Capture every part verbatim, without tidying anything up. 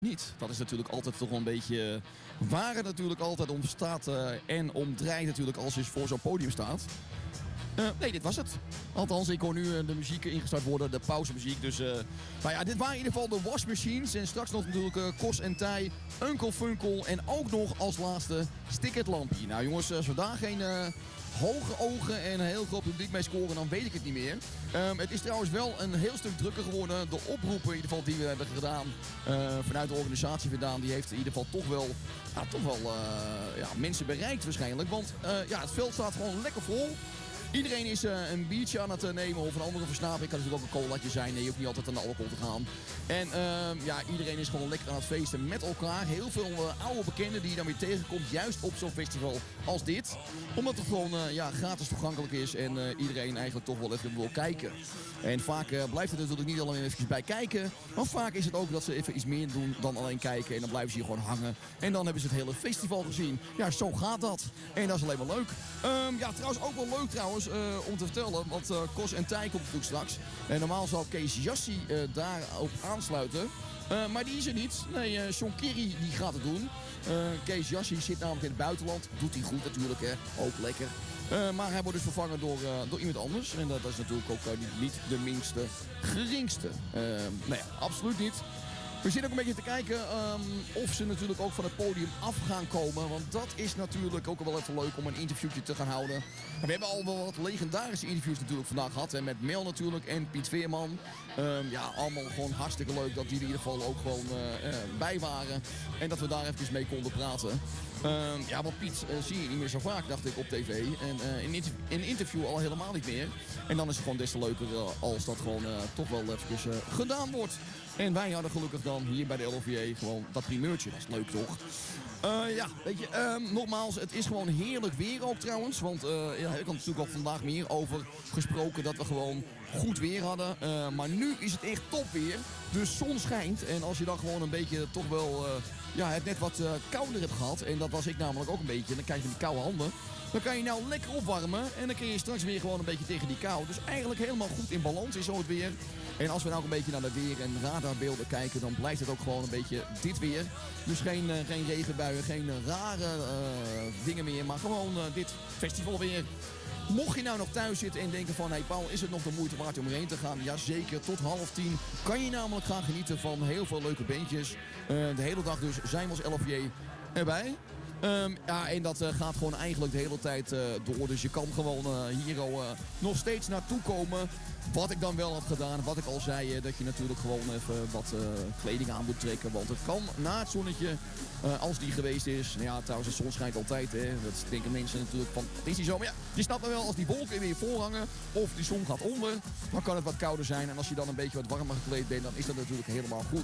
Niet. Dat is natuurlijk altijd toch wel een beetje waar het natuurlijk altijd om staat uh, en om draait natuurlijk als je voor zo'n podium staat. Uh, nee, dit was het. Althans, ik hoor nu uh, de muziek ingestart worden, de pauzemuziek. Dus, uh, nou ja, dit waren in ieder geval de Wash Machines. En straks nog natuurlijk uh, Kos en Tij, Uncle Funkel en ook nog als laatste Stick It Lampie. Nou jongens, als we daar geen uh, hoge ogen en een heel groot publiek mee scoren, dan weet ik het niet meer. Um, het is trouwens wel een heel stuk drukker geworden. De oproepen in ieder geval die we hebben gedaan uh, vanuit de organisatie vandaan, die heeft in ieder geval toch wel, ja, toch wel uh, ja, mensen bereikt waarschijnlijk. Want uh, ja, het veld staat gewoon lekker vol. Iedereen is uh, een biertje aan het uh, nemen of een andere versnapering. Kan natuurlijk ook een colaatje zijn. Nee, je hoeft niet altijd aan de alcohol te gaan. En uh, ja, iedereen is gewoon lekker aan het feesten met elkaar. Heel veel uh, oude bekenden die je dan weer tegenkomt. Juist op zo'n festival als dit. Omdat het gewoon uh, ja, gratis toegankelijk is. En uh, iedereen eigenlijk toch wel even wil kijken. En vaak uh, blijft het natuurlijk niet alleen even bij kijken. Maar vaak is het ook dat ze even iets meer doen dan alleen kijken. En dan blijven ze hier gewoon hangen. En dan hebben ze het hele festival gezien. Ja, zo gaat dat. En dat is alleen maar leuk. Um, ja, trouwens ook wel leuk trouwens. Uh, om te vertellen, want uh, Kos en Tij komt natuurlijk straks. En normaal zou Kees Jassie uh, daarop aansluiten. Uh, maar die is er niet. Nee, uh, Sean Kerry die gaat het doen. Uh, Kees Jassie zit namelijk in het buitenland. Doet hij goed natuurlijk, hè. Ook lekker. Uh, maar hij wordt dus vervangen door, uh, door iemand anders. En dat, dat is natuurlijk ook uh, niet, niet de minste geringste. Uh, nou ja, absoluut niet. We zitten ook een beetje te kijken um, of ze natuurlijk ook van het podium af gaan komen. Want dat is natuurlijk ook wel even leuk om een interviewtje te gaan houden. We hebben al wel wat legendarische interviews natuurlijk vandaag gehad. Hè, met Mel natuurlijk en Piet Veerman. Um, ja, allemaal gewoon hartstikke leuk dat die er in ieder geval ook gewoon uh, uh, bij waren. En dat we daar even mee konden praten. Um, ja, want Piet uh, zie je niet meer zo vaak, dacht ik, op tv. En uh, in, interv in interview al helemaal niet meer. En dan is het gewoon des te leuker uh, als dat gewoon uh, toch wel even uh, gedaan wordt. En wij hadden gelukkig dan hier bij de L O V J gewoon dat primeurtje. Dat is leuk toch? Uh, ja, weet je, um, nogmaals, het is gewoon heerlijk weer ook trouwens. Want uh, ja, ik had natuurlijk al vandaag meer over gesproken dat we gewoon goed weer hadden. Uh, maar nu is het echt top weer. De zon schijnt. En als je dan gewoon een beetje toch wel uh, ja, het net wat uh, kouder hebt gehad. En dat was ik namelijk ook een beetje. En dan krijg je die koude handen. Dan kan je nou lekker opwarmen. En dan kun je straks weer gewoon een beetje tegen die kou. Dus eigenlijk helemaal goed in balans is zo het weer. En als we nou een beetje naar de weer- en radarbeelden kijken, dan blijft het ook gewoon een beetje dit weer. Dus geen, uh, geen regenbuien, geen uh, rare uh, dingen meer, maar gewoon uh, dit festivalweer. Mocht je nou nog thuis zitten en denken van, hé hey Paul, is het nog de moeite waard om erheen te gaan? Jazeker, tot half tien kan je namelijk gaan genieten van heel veel leuke bandjes. Uh, de hele dag dus zijn we als L O V J erbij. Um, ja, en dat uh, gaat gewoon eigenlijk de hele tijd uh, door. Dus je kan gewoon uh, hier uh, nog steeds naartoe komen. Wat ik dan wel had gedaan, wat ik al zei, uh, dat je natuurlijk gewoon even wat uh, kleding aan moet trekken. Want het kan na het zonnetje, uh, als die geweest is. Nou ja, trouwens, de zon schijnt altijd. Hè. Dat denken mensen natuurlijk van, het is niet zo. Maar ja, je snapt wel, als die wolken weer voorhangen of die zon gaat onder, dan kan het wat kouder zijn. En als je dan een beetje wat warmer gekleed bent, dan is dat natuurlijk helemaal goed.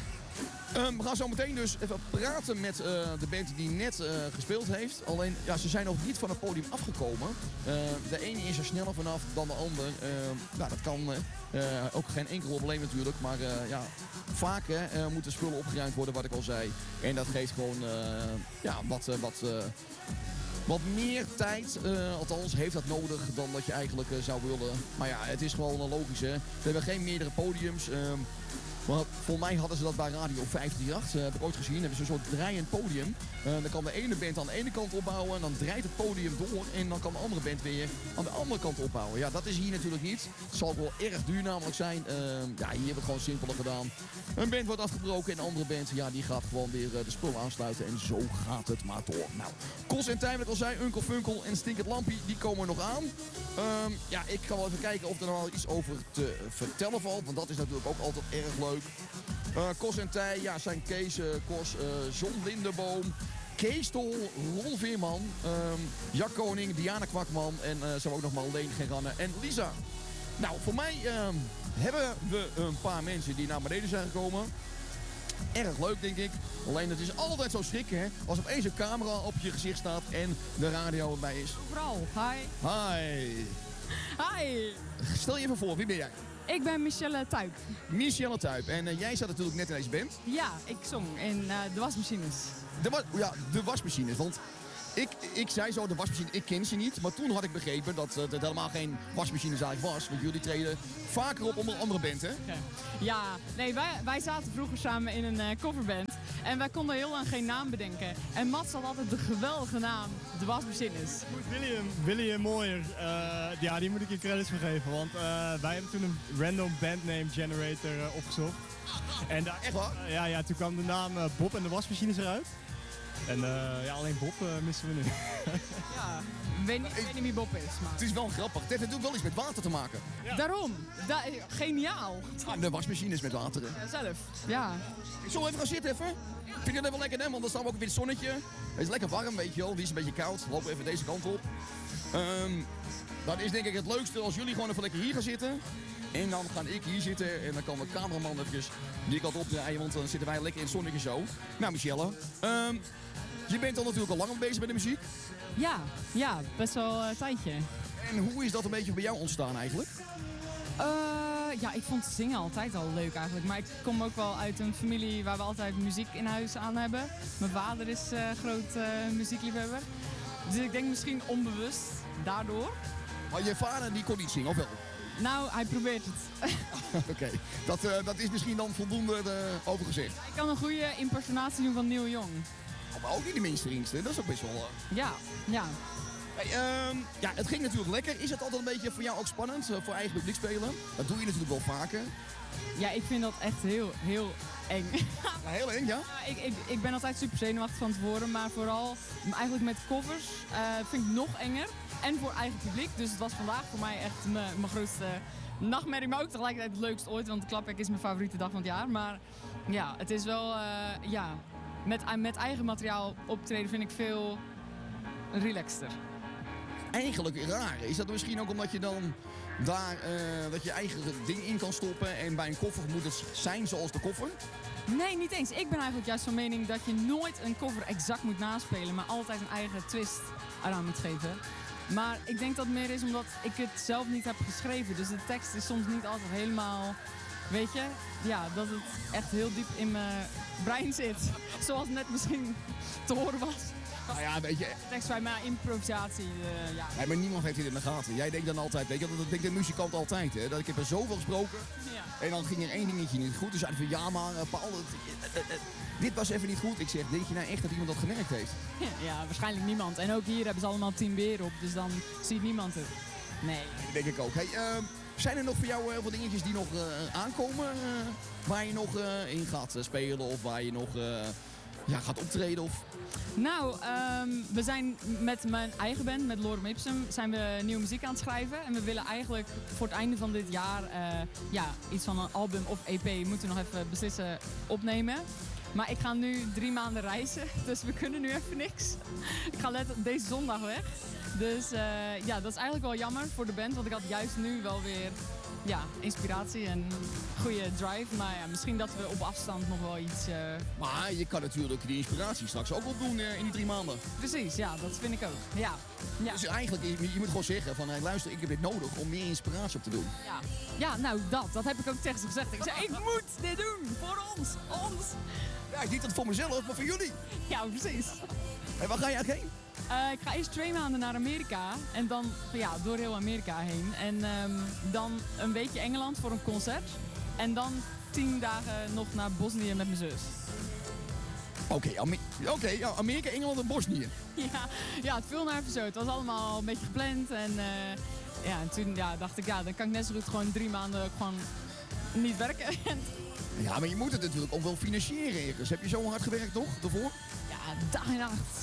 Um, we gaan zo meteen dus even praten met uh, de band die net uh, gespeeld heeft. Alleen, ja, ze zijn nog niet van het podium afgekomen. Uh, de ene is er sneller vanaf dan de ander. Uh, nou, dat kan uh, ook geen enkel probleem natuurlijk. Maar uh, ja, vaak hè, uh, moeten spullen opgeruimd worden, wat ik al zei. En dat geeft gewoon uh, ja, wat... Uh, wat uh, Wat meer tijd, uh, althans heeft dat nodig dan dat je eigenlijk uh, zou willen. Maar ja, het is gewoon uh, logisch hè. We hebben geen meerdere podiums. Uh, Maar volgens mij hadden ze dat bij Radio vijf drie acht, uh, heb ik ooit gezien. Hebben ze een soort draaiend podium. Uh, dan kan de ene band aan de ene kant opbouwen. En dan draait het podium door. En dan kan de andere band weer aan de andere kant opbouwen. Ja, dat is hier natuurlijk niet. Het zal ook wel erg duur namelijk zijn. Uh, ja, hier hebben we het gewoon simpeler gedaan. Een band wordt afgebroken. En een andere band, ja, die gaat gewoon weer uh, de spullen aansluiten. En zo gaat het maar door. Nou, Kos en Tij, wat ik al zei, Uncle Funkel en Stick It Lampie, die komen er nog aan. Um, ja, ik kan wel even kijken of er nog wel iets over te vertellen valt. Want dat is natuurlijk ook altijd erg leuk. Uh, Kos en Tij, ja, zijn Kees, uh, Kos, uh, John Lindeboom, Kees Tol, Ron Veerman, um, Jack Koning, Diana Kwakman en uh, zo ook nog maar Leen Geranne en Lisa. Nou, voor mij um, hebben we een paar mensen die naar beneden zijn gekomen. Erg leuk, denk ik. Alleen het is altijd zo schrikken, hè. Als opeens een camera op je gezicht staat en de radio erbij is. Vooral, hi. Hi. Hi. Stel je even voor, wie ben jij? Ik ben Michelle Tuyp. Michelle Tuyp. En uh, jij zat natuurlijk net in deze band. Ja, ik zong in uh, de wasmachines. De, wa ja, de wasmachines. Want Ik, ik zei zo, de wasmachine, ik ken ze niet. Maar toen had ik begrepen dat uh, het helemaal geen wasmachines eigenlijk was. Want jullie treden vaker op onder andere band, hè? Ja, nee, wij, wij zaten vroeger samen in een uh, coverband. En wij konden heel lang geen naam bedenken. En Mats had altijd de geweldige naam, de wasmachines. William, William Mooier, uh, ja, die moet ik je credits voor geven. Want uh, wij hebben toen een random bandname generator uh, opgezocht. En daar, Echt waar? Uh, ja, ja, toen kwam de naam uh, Bob en de wasmachines eruit. En uh, ja, alleen Bob uh, missen we nu. Ja, ik weet niet, ik weet niet wie Bob is, maar... Het is wel grappig. Het heeft natuurlijk wel iets met water te maken. Ja. Daarom. Da geniaal. Ah, de wasmachines met water. Ja, zelf. Ja. Ik zal even gaan zitten even. Ik vind het even lekker, hè? Want dan staan we ook weer in het zonnetje. Het is lekker warm, weet je wel. Die is een beetje koud. Lopen we even deze kant op. Um, dat is denk ik het leukste als jullie gewoon even lekker hier gaan zitten. En dan ga ik hier zitten en dan kan de cameraman even die kant opdraaien, want dan zitten wij lekker in het zonnetje zo. Nou, Michelle, um, je bent al natuurlijk al lang bezig met de muziek. Ja, ja, best wel een uh, tijdje. En hoe is dat een beetje bij jou ontstaan eigenlijk? Uh, ja, ik vond zingen altijd al leuk eigenlijk. Maar ik kom ook wel uit een familie waar we altijd muziek in huis aan hebben. Mijn vader is uh, groot uh, muziekliefhebber. Dus ik denk misschien onbewust daardoor. Maar je vader die kon niet zingen, of wel? Nou, hij probeert het. Oké, okay. dat, uh, dat is misschien dan voldoende uh, over gezegd. Ik kan een goede impersonatie doen van Neil Young. Oh, maar ook niet de minste ringste, dat is ook best wel... Uh... Ja, ja. Hey, um, ja, het ging natuurlijk lekker. Is het altijd een beetje voor jou ook spannend, uh, voor eigen publiek spelen? Dat doe je natuurlijk wel vaker. Ja, ik vind dat echt heel, heel eng. Ja, heel eng, ja? Ja, ik, ik, ik ben altijd super zenuwachtig van tevoren, maar vooral eigenlijk met covers uh, vind ik nog enger. En voor eigen publiek, dus het was vandaag voor mij echt mijn grootste nachtmerrie, maar ook tegelijkertijd het leukste ooit, want de Klapwerk is mijn favoriete dag van het jaar. Maar ja, het is wel, uh, ja, met, met eigen materiaal optreden vind ik veel relaxter. Eigenlijk raar. Is dat misschien ook omdat je dan daar uh, dat je eigen ding in kan stoppen en bij een koffer moet het zijn zoals de koffer? Nee, niet eens. Ik ben eigenlijk juist van mening dat je nooit een cover exact moet naspelen, maar altijd een eigen twist eraan moet geven. Maar ik denk dat het meer is omdat ik het zelf niet heb geschreven. Dus de tekst is soms niet altijd helemaal, weet je, ja, dat het echt heel diep in mijn brein zit. Zoals het net misschien te horen was. Nou ja, weet je... Tekst bij mij, improvisatie, uh, ja. Nee, maar niemand heeft het in de gaten. Jij denkt dan altijd, weet je, dat denkt de muzikant altijd, hè. Dat ik heb er zoveel gesproken. Ja. En dan ging er één dingetje niet goed. Dus zeiden van, ja maar, uh, Paul, uh, uh, uh, dit was even niet goed. Ik zeg, denk je nou echt dat iemand dat gemerkt heeft? Ja, ja, waarschijnlijk niemand. En ook hier hebben ze allemaal tien beer op, dus dan ziet niemand het. Nee. Dat denk ik ook. Hey, uh, zijn er nog voor jou heel veel dingetjes die nog uh, aankomen? Uh, waar je nog uh, in gaat uh, spelen of waar je nog uh, ja, gaat optreden? Of... Nou, um, we zijn met mijn eigen band, met Lorem Ipsum, zijn we nieuwe muziek aan het schrijven. En we willen eigenlijk voor het einde van dit jaar uh, ja, iets van een album of E P moeten we nog even beslissen opnemen. Maar ik ga nu drie maanden reizen, dus we kunnen nu even niks. Ik ga letterlijk deze zondag weg. Dus uh, ja, dat is eigenlijk wel jammer voor de band, want ik had juist nu wel weer ja, inspiratie en goede drive. Maar ja, misschien dat we op afstand nog wel iets... Uh... Maar je kan natuurlijk die inspiratie straks ook opdoen uh, in die drie maanden. Precies, ja, dat vind ik ook. Ja. Ja. Dus eigenlijk, je, je moet gewoon zeggen van, hey, luister, ik heb dit nodig om meer inspiratie op te doen. Ja, ja nou dat, dat heb ik ook tegen ze gezegd. Ik zei, ik moet dit doen, voor ons, ons. Ja, niet dat voor mezelf, maar voor jullie. Ja, precies. En waar ga je eigenlijk heen? Uh, ik ga eerst twee maanden naar Amerika en dan ja, door heel Amerika heen. En um, dan een weekje Engeland voor een concert. En dan tien dagen nog naar Bosnië met mijn zus. Oké, okay, Amer okay, ja, Amerika, Engeland en Bosnië. Ja, ja, het viel naar even zo. Het was allemaal een beetje gepland. En, uh, ja, en toen ja, dacht ik, ja, dan kan ik net zo goed gewoon drie maanden gewoon niet werken. Ja, maar je moet het natuurlijk ook wel financieren ergens. Heb je zo hard gewerkt, toch, daarvoor? Ja, dag en nacht.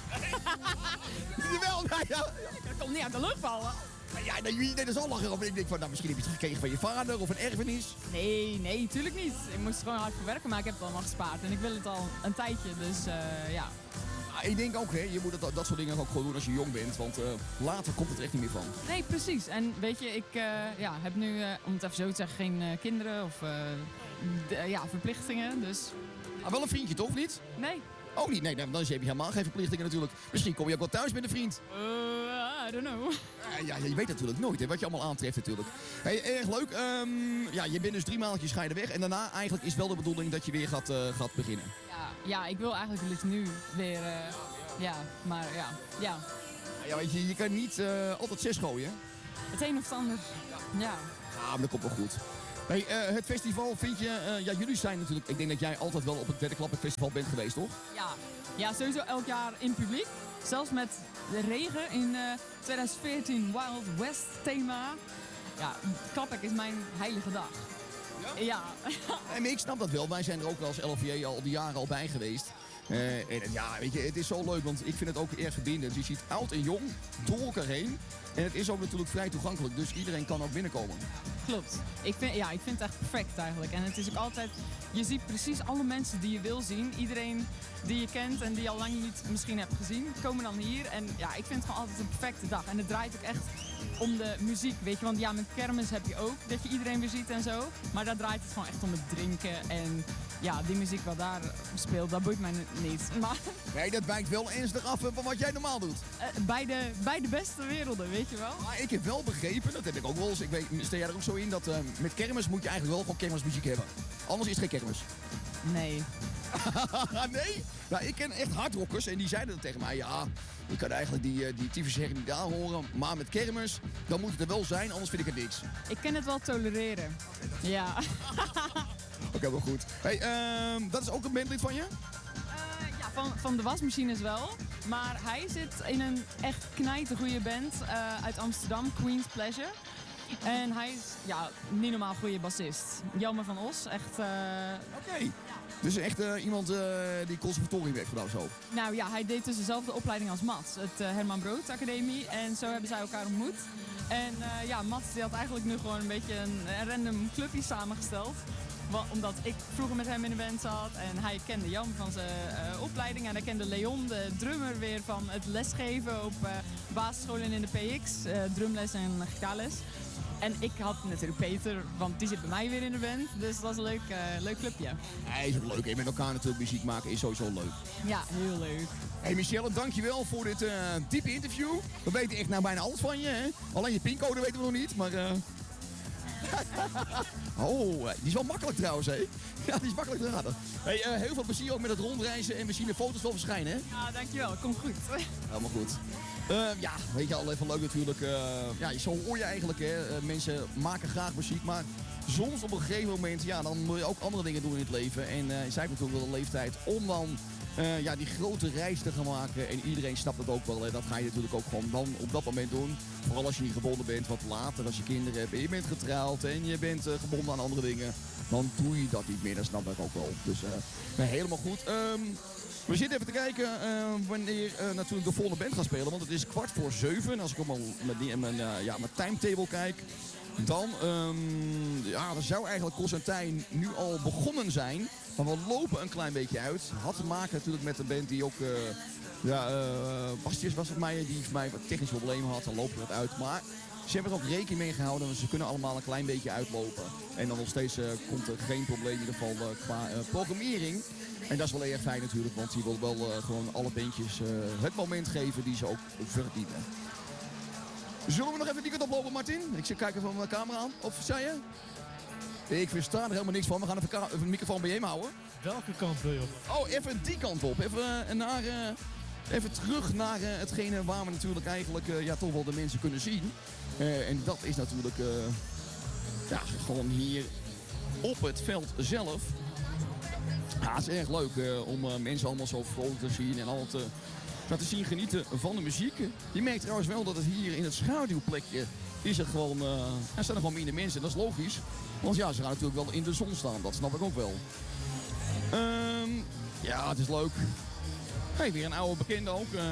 Jawel, nou ja. Dat komt niet uit de lucht vallen. Ja, nou, jullie deden zo lachen over. Ik denk van, nou, misschien heb je het gekregen van je vader of een erfenis. Nee, nee, tuurlijk niet. Ik moest er gewoon hard voor werken, maar ik heb het allemaal gespaard. En ik wil het al een tijdje, dus uh, ja. Ah, ik denk ook, hè, je moet het, dat soort dingen ook gewoon doen als je jong bent. Want uh, later komt het er echt niet meer van. Nee, precies. En weet je, ik uh, ja, heb nu, uh, om het even zo te zeggen, geen uh, kinderen of uh, de, uh, ja, verplichtingen. Dus... Ah, wel een vriendje, toch? Of niet? Nee. Oh, niet? Nee, dan heb je helemaal geen verplichtingen natuurlijk. Misschien kom je ook wel thuis met een vriend. Uh, I don't know. Uh, ja, je weet natuurlijk nooit hè, wat je allemaal aantreft natuurlijk. Hey, erg leuk. Um, ja, je bent dus drie maandjes ga je er weg. En daarna eigenlijk is wel de bedoeling dat je weer gaat, uh, gaat beginnen. Ja, ja, ik wil eigenlijk het liefst nu weer... Uh, ja, maar ja. ja. Ja, weet je, je kan niet uh, altijd zes gooien. Het een of het ander. Ja. Ja, maar dat komt wel goed. Hey, uh, het festival vind je... Uh, ja, jullie zijn natuurlijk... Ik denk dat jij altijd wel op het Derde Klapper Festival bent geweest, toch? Ja. Ja, sowieso elk jaar in publiek. Zelfs met de regen in uh, twintig veertien Wild West thema. Ja, Klappek is mijn heilige dag. Ja? Ja. En ik snap dat wel. Wij zijn er ook als L V J al die jaren al bij geweest. Uh, en ja, weet je, het is zo leuk, want ik vind het ook erg verbindend. Je ziet oud en jong door elkaar heen. En het is ook natuurlijk vrij toegankelijk, dus iedereen kan ook binnenkomen. Klopt. Ik vind, ja, ik vind het echt perfect eigenlijk. En het is ook altijd, je ziet precies alle mensen die je wil zien. Iedereen die je kent en die je al lang niet misschien hebt gezien, komen dan hier. En ja, ik vind het gewoon altijd een perfecte dag. En het draait ook echt om de muziek, weet je. Want ja, met kermis heb je ook dat je iedereen weer ziet en zo. Maar daar draait het gewoon echt om het drinken. En ja, die muziek wat daar speelt, dat boeit mij niet. Maar nee, dat wijkt wel ernstig af van wat jij normaal doet. Uh, bij, de, bij de beste werelden, weet je wel. Maar ik heb wel begrepen, dat heb ik ook wel eens, ik weet, sta jij er ook zo in, dat uh, met kermis moet je eigenlijk wel gewoon kermismuziek hebben. Anders is het geen kermis. Nee. Nee? Nou, ik ken echt hardrockers en die zeiden dat tegen mij. Ja, je kan eigenlijk die, uh, die tyfus herrie niet aanhoren, maar met kermis, dan moet het er wel zijn, anders vind ik het niks. Ik kan het wel tolereren. Ja. Oké, okay, wel goed. Hey, uh, dat is ook een bandlid van je? Uh, ja, van, van de wasmachines wel. Maar hij zit in een echt knijtergoeie band uh, uit Amsterdam, Queen's Pleasure. En hij is ja, niet normaal goede bassist. Jelmer van Os, echt... Uh... Oké. Okay. Dus echt uh, iemand uh, die conservatorium heeft gedaan zo? Nou ja, hij deed dus dezelfde opleiding als Mats, het uh, Herman Brood Academie. En zo hebben zij elkaar ontmoet. En uh, ja, Mats die had eigenlijk nu gewoon een beetje een, een random clubje samengesteld. Omdat ik vroeger met hem in de band zat en hij kende Jan van zijn uh, opleiding. En hij kende Leon, de drummer, weer van het lesgeven op uh, basisschool en in de P X. Uh, drumles en gitaarles. En ik had natuurlijk Peter, want die zit bij mij weer in de band. Dus dat was een leuk, uh, leuk clubje. Hij is ook leuk. En met elkaar natuurlijk muziek maken is sowieso leuk. Ja, heel leuk. Hey Michelle, dankjewel voor dit uh, diepe interview. We weten echt nou bijna alles van je, hè? Alleen je pincode weten we nog niet, maar... Uh... oh, die is wel makkelijk trouwens, hè? Ja, die is makkelijk te raden. Hey, uh, heel veel plezier ook met het rondreizen en we zien de foto's wel verschijnen, hè? Ja, dankjewel. Komt goed. Helemaal goed. Uh, ja, weet je, al even leuk natuurlijk. Uh, ja, zo hoor je eigenlijk, hè. Uh, mensen maken graag muziek, maar soms op een gegeven moment, ja, dan moet je ook andere dingen doen in het leven. En uh, zij heeft natuurlijk wel de leeftijd om dan uh, ja, die grote reis te gaan maken. En iedereen snapt het ook wel. Hè. Dat ga je natuurlijk ook gewoon dan op dat moment doen. Vooral als je niet gebonden bent, wat later als je kinderen hebt. En je bent getrouwd en je bent uh, gebonden aan andere dingen. Dan doe je dat niet meer, dat snap ik ook wel. Dus uh, helemaal goed. Um, We zitten even te kijken uh, wanneer uh, natuurlijk de volle band gaat spelen. Want het is kwart voor zeven. En als ik op mijn, mijn, mijn, uh, ja, mijn timetable kijk, dan, um, ja, dan zou eigenlijk Constantijn nu al begonnen zijn. Maar we lopen een klein beetje uit. Had te maken natuurlijk met een band die ook... Uh, ja, uh, Bastius was het mij, die voor mij wat technische problemen had. Dan lopen we het uit. Maar ze hebben er ook rekening mee gehouden. Want ze kunnen allemaal een klein beetje uitlopen. En dan nog steeds uh, komt er geen probleem in ieder geval uh, qua uh, programmering. En dat is wel erg fijn natuurlijk, want die wil wel uh, gewoon alle bandjes uh, het moment geven die ze ook verdienen. Zullen we nog even die kant oplopen, Martin? Ik zit kijken van mijn camera aan. Of zei je? Ik versta er helemaal niks van. We gaan even, even een microfoon bij hem houden. Welke kant wil je op? Oh, even die kant op. Even, uh, naar, uh, even terug naar uh, hetgene waar we natuurlijk eigenlijk uh, ja, toch wel de mensen kunnen zien. Uh, en dat is natuurlijk uh, ja, gewoon hier op het veld zelf. Ja, het is erg leuk uh, om uh, mensen allemaal zo vrolijk te zien en al te laten zien genieten van de muziek. Je merkt trouwens wel dat het hier in het schaduwplekje is het gewoon, uh, er staan er gewoon minder mensen. Dat is logisch, want ja, ze gaan natuurlijk wel in de zon staan. Dat snap ik ook wel. Um, ja, het is leuk. Hey, weer een oude bekende ook. Uh...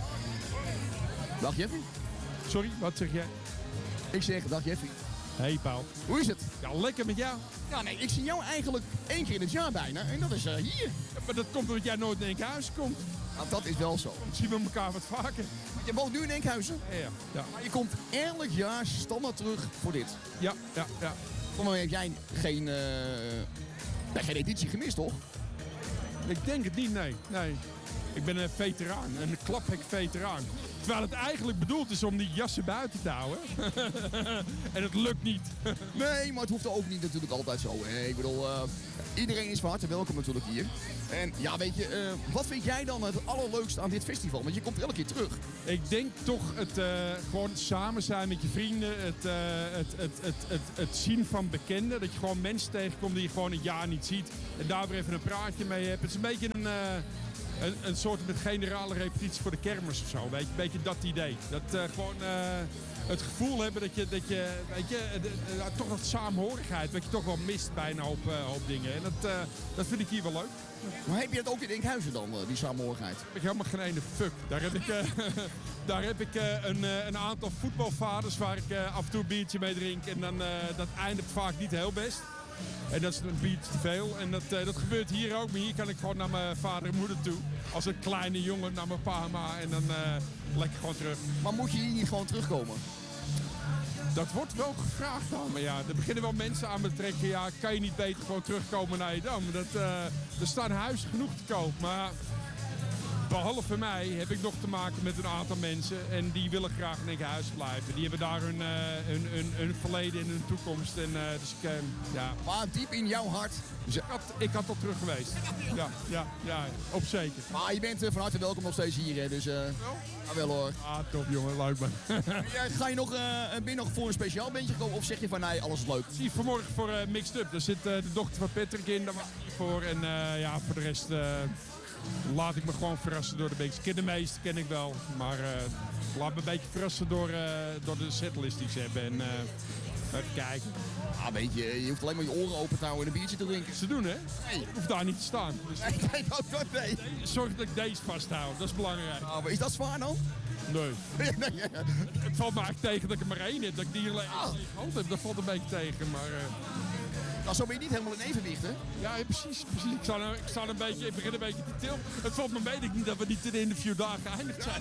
Dag Jeffy. Sorry, wat zeg jij? Ik zeg dag Jeffy. Hey Paul. Hoe is het? Ja, lekker met jou. Ja, nee, ik zie jou eigenlijk één keer in het jaar bijna. En dat is uh, hier. Ja, maar dat komt omdat jij nooit in Enkhuizen komt. Nou, dat is wel zo. Dan zien we elkaar wat vaker. Je woont nu in Enkhuizen. Ja, ja. ja. Maar je komt elk jaar standaard terug voor dit. Ja, ja, ja. Voor mij heb jij geen, uh, nee, geen editie gemist, toch? Ik denk het niet, nee. nee. Ik ben een veteraan, een klaphek veteraan. Terwijl het eigenlijk bedoeld is om die jassen buiten te houden. En het lukt niet. Nee, maar het hoeft ook niet natuurlijk altijd zo. Hè. Ik bedoel, uh, iedereen is van harte welkom natuurlijk hier. En ja, weet je, uh, wat vind jij dan het allerleukste aan dit festival? Want je komt er elke keer terug. Ik denk toch het uh, gewoon samen zijn met je vrienden. Het, uh, het, het, het, het, het zien van bekenden. Dat je gewoon mensen tegenkomt die je gewoon een jaar niet ziet. En daar weer even een praatje mee hebt. Het is een beetje een... Uh, Een, een soort met generale repetitie voor de kermis of zo. Weet je, een beetje dat idee. Dat uh, gewoon uh, het gevoel hebben dat je, dat je weet je, de, de, de, toch wat saamhorigheid, wat je toch wel mist bij een hoop, uh, hoop dingen. En dat, uh, dat vind ik hier wel leuk. Maar heb je dat ook in Enkhuizen dan, uh, die saamhorigheid? Ik heb helemaal geen ene fuck. Daar heb ik, uh, daar heb ik uh, een, uh, een aantal voetbalvaders waar ik uh, af en toe een biertje mee drink. En dan, uh, dat eindigt vaak niet heel best. En dat is een biertje te veel. En dat, uh, dat gebeurt hier ook. Maar hier kan ik gewoon naar mijn vader en moeder toe. Als een kleine jongen naar mijn pa en ma. En dan uh, lekker gewoon terug. Maar moet je hier niet gewoon terugkomen? Dat wordt wel gevraagd dan. Maar ja, er beginnen wel mensen aan me te trekken. Ja, kan je niet beter gewoon terugkomen naar Edam? Dat, uh, er staan huizen genoeg te koop. Maar behalve mij heb ik nog te maken met een aantal mensen. En die willen graag in huis blijven. Die hebben daar hun, uh, hun, hun, hun verleden en hun toekomst. En, uh, dus ik, uh, ja. Maar diep in jouw hart. Ik had, ik had al terug geweest. Ja, ja, ja, op zeker. Maar je bent uh, van harte welkom nog steeds hier. Hè, dus uh, ja, wel hoor. Ah, top jongen, leuk man. Ga je nog, uh, ben je nog voor een speciaal bandje gekomen? Of zeg je van nee, alles is leuk? Zie vanmorgen voor uh, Mixed Up. Daar zit uh, de dochter van Patrick in. Daar was ik voor. En uh, ja, voor de rest... Uh, laat ik me gewoon verrassen door de bands. Ik ken de meeste, ken ik wel. Maar uh, laat me een beetje verrassen door, uh, door de setlist die ze hebben. En uh, even kijken. Ah, weet je, je hoeft alleen maar je oren open te houden en een biertje te drinken. Ze doen, hè? Nee. Ik hoef daar niet te staan. Dus nee, nee, dat, dat, nee. Zorg dat ik deze vasthoud. Dat is belangrijk. Ah, maar is dat zwaar dan? Nee. nee, nee. Het valt me eigenlijk tegen dat ik er maar één heb. Dat ik die alleen ah. hand heb. Dat valt een beetje tegen. Maar... Uh, Nou, zo ben je niet helemaal in evenwicht, hè? Ja, precies. precies. Ik, sta, ik, sta een beetje, ik begin een beetje te tillen. Het valt me mee, ik niet dat we niet in de interviewdagen geëindigd zijn.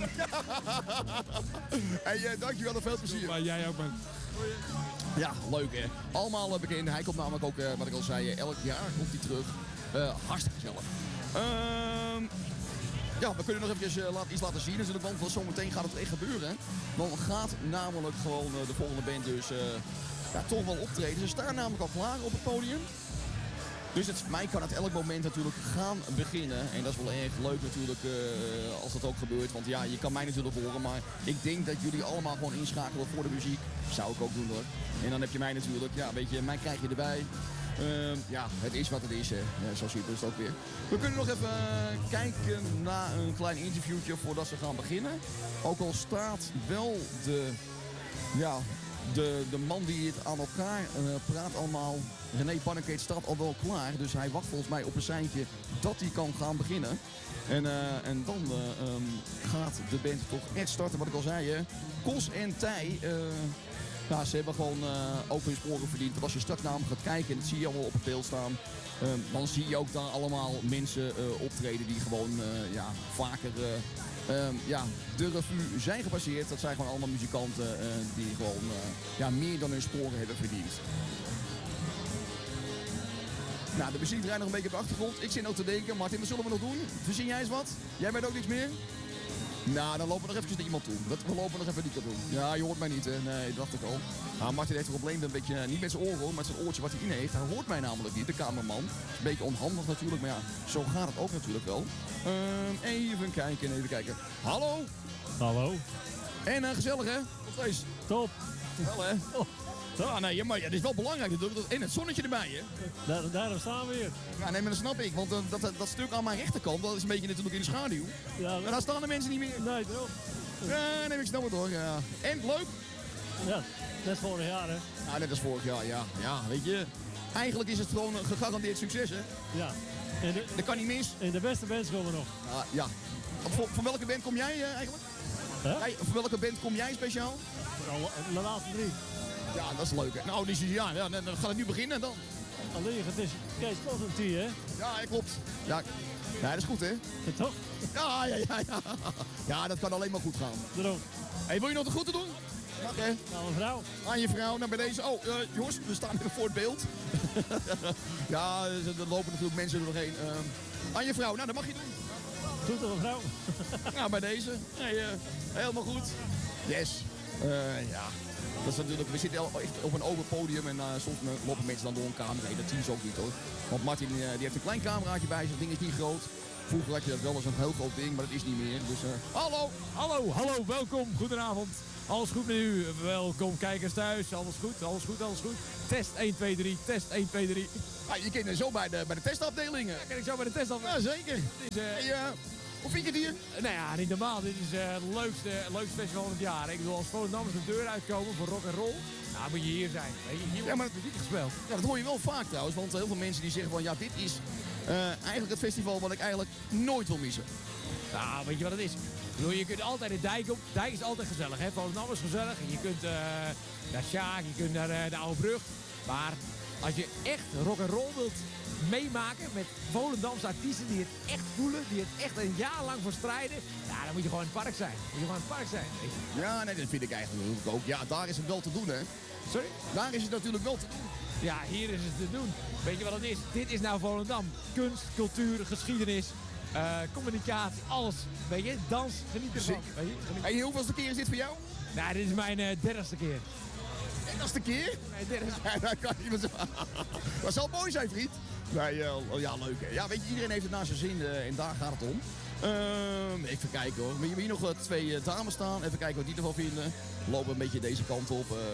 Hey, uh, dankjewel en veel plezier. Maar jij ook, man. Ja, leuk hè. Allemaal uh, bekend. Hij komt namelijk ook, uh, wat ik al zei, uh, elk jaar komt hij terug. Uh, hartstikke gezellig. Uh, ja, we kunnen nog even uh, laat, iets laten zien natuurlijk, want zometeen gaat het echt gebeuren. Dan gaat namelijk gewoon uh, de volgende band dus... Uh, Ja, toch wel optreden. Ze staan namelijk al klaar op het podium. Dus het, mij kan het elk moment natuurlijk gaan beginnen. En dat is wel erg leuk natuurlijk uh, als dat ook gebeurt. Want ja, je kan mij natuurlijk horen. Maar ik denk dat jullie allemaal gewoon inschakelen voor de muziek. Zou ik ook doen hoor. En dan heb je mij natuurlijk. Ja, weet je, mij krijg je erbij. Uh, ja, het is wat het is. Hè. Ja, zo simpel is het ook weer. We kunnen nog even uh, kijken naar een klein interviewtje voordat ze gaan beginnen. Ook al staat wel de... Ja, De, de man die het aan elkaar uh, praat allemaal, René Pannekeet, staat al wel klaar. Dus hij wacht volgens mij op een seintje dat hij kan gaan beginnen. En, uh, en dan uh, um, gaat de band toch echt starten, wat ik al zei. Hè. Kos en Tij, uh, ja, ze hebben gewoon uh, ook hun sporen verdiend. Want als je straks namelijk gaat kijken, en dat zie je allemaal op het beeld staan. Uh, dan zie je ook daar allemaal mensen uh, optreden die gewoon uh, ja, vaker... Uh, Um, ja, de revue zijn gepasseerd. Dat zijn gewoon allemaal muzikanten uh, die gewoon uh, ja, meer dan hun sporen hebben verdiend. Nou, de muziek draait nog een beetje op de achtergrond. Ik zit nog te denken, Martin, wat zullen we nog doen? Verzin jij eens wat? Jij weet ook niks meer? Nou, dan lopen we nog even naar iemand toe. Dat, we lopen nog even niet doen. Ja, je hoort mij niet, hè? Nee, dat dacht ik al. Nou, Martin heeft een probleem, een beetje, niet met zijn oren, maar met zijn oortje wat hij in heeft. Hij hoort mij namelijk niet, de cameraman. Een beetje onhandig natuurlijk, maar ja, zo gaat het ook natuurlijk wel. Uh, even kijken, even kijken. Hallo? Hallo. En uh, gezellig, hè? Tot steeds. Top. Wel, hè? Oh. Ja, nee, maar ja, dit is wel belangrijk natuurlijk. En het zonnetje erbij, hè? Daar, daarom staan we weer. Ja, nee, maar dat snap ik. Want uh, dat, dat stuk aan mijn rechterkant, dat is een beetje natuurlijk in de schaduw. Ja, maar daar staan de mensen niet meer. Nee, toch? Ja, nee, ik snap het hoor. Ja. En, leuk? Ja, net vorig jaar, hè? Ja, net als vorig jaar, ja. Ja, weet je. Eigenlijk is het gewoon een gegarandeerd succes, hè? Ja. En de, dat kan niet mis. En de beste bands komen nog. Ja, ja. Van, van welke band kom jij uh, eigenlijk? Huh? Jij, van welke band kom jij speciaal? De laatste drie. Ja, dat is leuk. Hè? Nou, die, ja, ja, dan gaat het nu beginnen dan. Alleen, het is Kees Pottentie, hè? Ja, klopt. Ja, ja, dat is goed, hè? Ja, toch? Ja, ja, ja, ja. Ja, dat kan alleen maar goed gaan. Daarom. Hey, wil je nog de groeten doen? Mag, hè? Nou, mijn vrouw. Aan je vrouw, nou bij deze. Oh, uh, jongens, we staan even voor het beeld. Ja, er lopen natuurlijk mensen er doorheen. Uh, aan je vrouw, nou, dat mag je doen. Goed toch, mevrouw? Nou, bij deze. Hey, eh, helemaal goed. Yes. Eh, ja. Dat is natuurlijk, we zitten al echt op een open podium en uh, soms lopen mensen dan door een camera heen. Dat zien ze ook niet hoor. Want Martin uh, die heeft een klein cameraatje bij zich. Het ding is niet groot. Vroeger had je dat wel eens een heel groot ding, maar dat is niet meer. Dus uh, hallo! Hallo, hallo, welkom, goedenavond. Alles goed met u? Welkom kijkers thuis. Alles goed, alles goed, alles goed. Test één, twee, drie, test één, twee, drie. Ah, je kent er zo bij de, bij de testafdelingen. Ja, kan ik zo bij de testafdeling? Ja, zeker. Dit is, uh, Hey, uh, hoe vind je het hier? nou ja, niet normaal. Dit is uh, het leukste, leukste festival van het jaar. Ik bedoel, als Volendammers de deur uitkomen voor rock en roll, nou moet je hier zijn. Weet je, hier wordt Ja, maar- muziek gespeeld. Ja, dat hoor je wel vaak trouwens, want heel veel mensen die zeggen van ja, dit is uh, eigenlijk het festival wat ik eigenlijk nooit wil missen. Nou, weet je wat het is? Ik bedoel, je kunt altijd de dijk op. Dijk is altijd gezellig, hè? Volendam is gezellig. Je kunt uh, naar Sjaak, je kunt naar uh, de Oude Brug. Maar als je echt rock and roll wilt meemaken met Volendamse artiesten die het echt voelen, die het echt een jaar lang voor strijden, ja, dan moet je gewoon in het park zijn. Moet je gewoon in het park zijn. Weet je. Ja, nee, dat vind ik eigenlijk ook. Ja, daar is het wel te doen, hè. Sorry? Daar is het natuurlijk wel te doen. Ja, hier is het te doen. Weet je wat het is? Dit is nou Volendam. Kunst, cultuur, geschiedenis, uh, communicatie, alles. Weet je, dans, geniet ervan. Zeker. Weet je? Geniet. En hoeveelste keer is dit voor jou? Nou, dit is mijn uh, dertigste keer. En dat is de keer? Mijn dertigste. Ja, dat kan niet meer zo. Dat zal mooi zijn, vriend. Nee, uh, ja, leuk hè. Ja, weet je, iedereen heeft het naar zijn zin uh, en daar gaat het om. Um, even kijken hoor. We hebben hier nog uh, twee uh, dames staan. Even kijken wat die ervan vinden. We lopen een beetje deze kant op. Uh...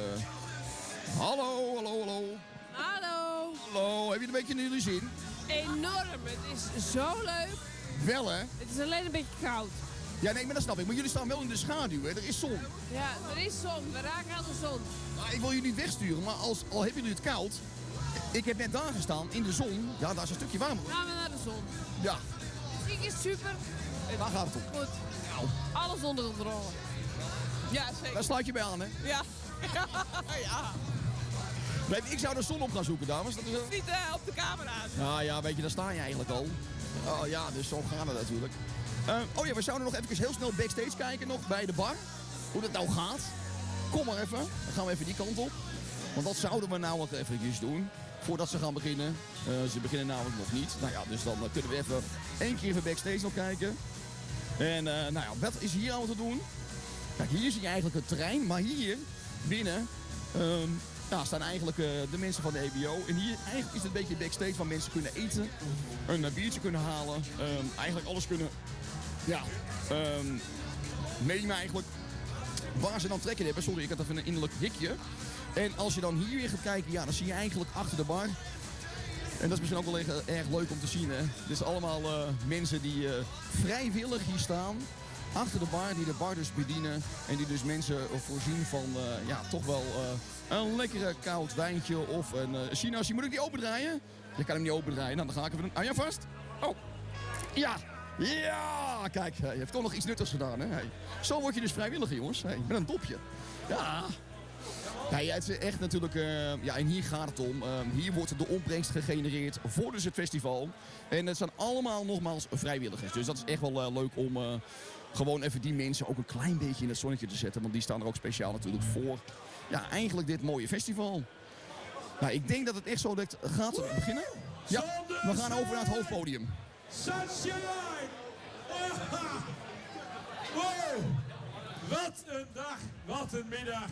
Hallo, hallo, hallo. Hallo. Hallo, heb je een beetje naar jullie zin? Enorm. Het is zo leuk. Wel hè? Het is alleen een beetje koud. Ja, nee, maar dat snap ik. Maar jullie staan wel in de schaduw, hè? Er is zon. Ja, er is zon. We raken aan de zon. Nou, ik wil jullie niet wegsturen, maar als, al hebben jullie het koud... Ik heb net daar gestaan, in de zon. Ja, daar is een stukje warmer. Gaan we naar de zon. Ja, Muziek is super. en daar gaat het om. Goed. Nou, Alles onder controle. Ja, zeker. daar sluit je bij aan, hè? Ja. ja. Nee, ik zou de zon op gaan zoeken, dames. Dat is, uh... Niet uh, op de camera's. Nou ja, weet je, daar sta je eigenlijk al. Oh ja, dus zo gaat het natuurlijk. Uh, oh ja, we zouden nog even heel snel backstage kijken, nog bij de bar. Hoe dat nou gaat. Kom maar even. Dan gaan we even die kant op. Want dat zouden we nou nog even doen. Voordat ze gaan beginnen. Uh, ze beginnen namelijk nog niet. Nou ja, dus dan uh, kunnen we even één keer even backstage nog kijken. En uh, nou ja, wat is hier allemaal te doen? Kijk, hier zie je eigenlijk het terrein. Maar hier binnen um, ja, staan eigenlijk uh, de mensen van de E B O. En hier eigenlijk is het een beetje backstage waar mensen kunnen eten. Een uh, biertje kunnen halen. Um, eigenlijk alles kunnen ja, um, nemen eigenlijk. Waar ze dan trekken hebben. Sorry, ik had even een innerlijk hikje. En als je dan hier weer gaat kijken, ja, dan zie je eigenlijk achter de bar. En dat is misschien ook wel erg, erg leuk om te zien, hè. Dit zijn allemaal uh, mensen die uh, vrijwillig hier staan. Achter de bar, die de bar dus bedienen. En die dus mensen uh, voorzien van, uh, ja, toch wel uh, een lekkere koud wijntje of een uh, sinaasje. Moet ik die opendraaien? Je kan hem niet opendraaien. Nou, dan ga ik even... Ah ja, vast? Oh. Ja. Ja, kijk, je hebt toch nog iets nuttigs gedaan, hè. Hey. Zo word je dus vrijwilliger, jongens. Hey, met een dopje. Ja. Nee, het is echt natuurlijk, uh, ja, en hier gaat het om. Uh, hier wordt de opbrengst gegenereerd voor dus het festival. En het zijn allemaal nogmaals vrijwilligers. Dus dat is echt wel uh, leuk om uh, gewoon even die mensen ook een klein beetje in het zonnetje te zetten. Want die staan er ook speciaal natuurlijk voor. Ja, eigenlijk dit mooie festival. Nou, ik denk dat het echt zo dat gaat beginnen. Ja, we gaan over naar het hoofdpodium. Sunshine! Wow! Wat een dag, wat een middag.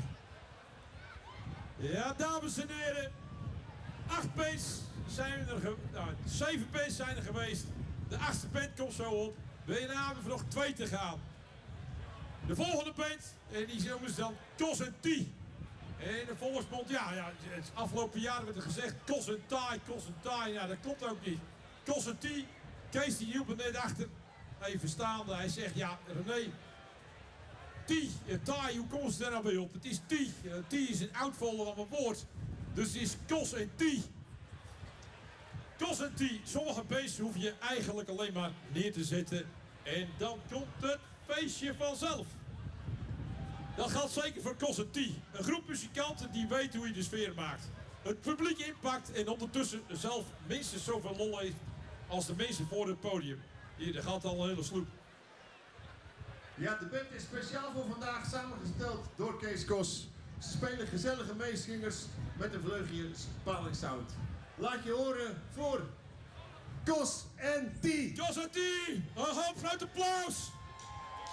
Ja, dames en heren. Acht bands zijn er, ge nou, zeven bands zijn er geweest. De achtste band komt zo op. Wil je namelijk nog twee te gaan. De volgende band, en die noemen ze dan Kos en T. En de volksmond, ja, ja, het afgelopen jaar werd er gezegd Kos en Taai, Kos en Taai. Ja, dat klopt ook niet. Kos en T, Kees die hielp er net achter. Even staande, hij zegt, ja, René. T, taai, hoe komt ze daar nou bij op? Het is T. T is een oudvolder van een woord. Dus het is Kos en T. Kos en T. Sommige beesten hoef je eigenlijk alleen maar neer te zetten. En dan komt het feestje vanzelf. Dat geldt zeker voor Kos en T. Een groep muzikanten die weet hoe je de sfeer maakt. Het publiek inpakt en ondertussen zelf minstens zoveel lol heeft als de mensen voor het podium. Hier, daar gaat al een hele sloep. Ja, de band is speciaal voor vandaag samengesteld door Kees Kos. Ze spelen gezellige meezingers met een vleugje spalingsound. Laat je horen voor Kos en T. Jos en T, een hoop applaus.